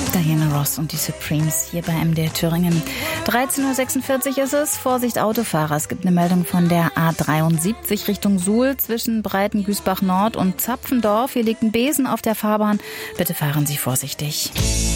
Diana Ross und die Supremes hier bei MDR Thüringen. 13.46 Uhr ist es. Vorsicht Autofahrer. Es gibt eine Meldung von der A73 Richtung Suhl zwischen Breitengüßbach Nord und Zapfendorf. Hier liegt ein Besen auf der Fahrbahn. Bitte fahren Sie vorsichtig.